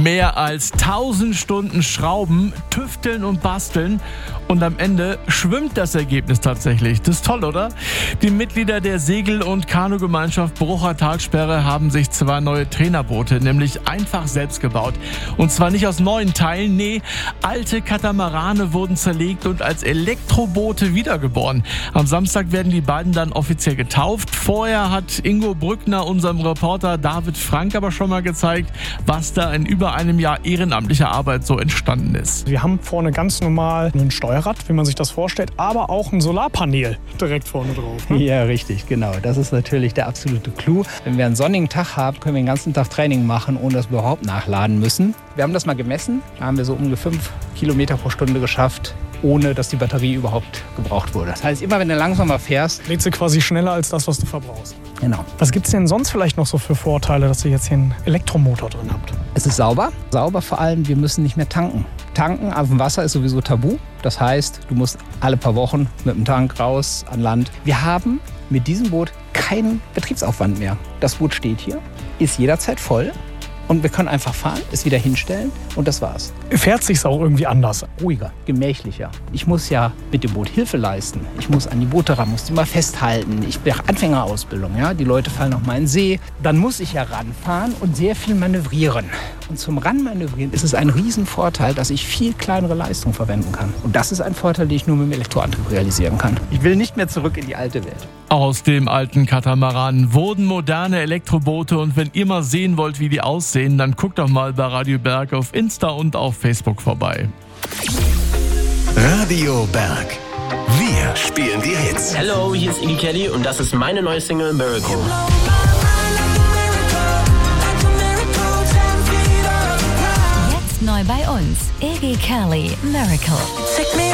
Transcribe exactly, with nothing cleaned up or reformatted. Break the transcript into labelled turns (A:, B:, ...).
A: Mehr als tausend Stunden Schrauben, Tüfteln und Basteln und am Ende schwimmt das Ergebnis tatsächlich. Das ist toll, oder? Die Mitglieder der Segel- und Kanugemeinschaft Brucher Talsperre haben sich zwei neue Trainerboote, nämlich einfach selbst gebaut. Und zwar nicht aus neuen Teilen, nee, alte Katamarane wurden zerlegt und als Elektroboote wiedergeboren. Am Samstag werden die beiden dann offiziell getauft. Vorher hat Ingo Brückner unserem Reporter David Frank aber schon mal gezeigt, was da in über einem Jahr ehrenamtlicher Arbeit so entstanden ist.
B: Wir haben vorne ganz normal ein Steuerrad, wie man sich das vorstellt, aber auch ein Solarpanel direkt vorne drauf. Ne?
C: Ja, richtig, genau. Das ist natürlich der absolute Clou. Wenn wir einen sonnigen Tag haben, können wir den ganzen Tag Training machen, ohne dass wir überhaupt nachladen müssen. Wir haben das mal gemessen. Da haben wir so ungefähr fünf Kilometer pro Stunde geschafft, ohne dass die Batterie überhaupt gebraucht wurde. Das heißt, immer wenn du langsamer fährst,
B: lädt sie quasi schneller als das, was du verbrauchst.
C: Genau.
B: Was gibt es denn sonst vielleicht noch so für Vorteile, dass ihr jetzt hier einen Elektromotor drin habt?
C: Es ist sauber. Sauber vor allem, wir müssen nicht mehr tanken. Tanken auf dem Wasser ist sowieso tabu. Das heißt, du musst alle paar Wochen mit dem Tank raus an Land. Wir haben mit diesem Boot keinen Betriebsaufwand mehr. Das Boot steht hier, ist jederzeit voll. Und wir können einfach fahren, es wieder hinstellen und das war's.
B: Fährt sich's auch irgendwie anders?
C: Ruhiger, gemächlicher. Ich muss ja mit dem Boot Hilfe leisten. Ich muss an die Boote ran, muss die mal festhalten. Ich bin Anfängerausbildung, ja. Die Leute fallen auf meinen See. Dann muss ich ja ranfahren und sehr viel manövrieren. Und zum Ranmanövrieren ist es ein Riesenvorteil, dass ich viel kleinere Leistung verwenden kann. Und das ist ein Vorteil, den ich nur mit dem Elektroantrieb realisieren kann. Ich will nicht mehr zurück in die alte Welt.
A: Aus dem alten Katamaran wurden moderne Elektroboote und wenn ihr mal sehen wollt, wie die aussehen, dann guckt doch mal bei Radio Berg auf Insta und auf Facebook vorbei.
D: Radio Berg. Wir spielen die Hits.
E: Hallo, hier ist Iggy Kelly und das ist meine neue Single Miracle.
F: Jetzt neu bei uns, Iggy Kelly, Miracle.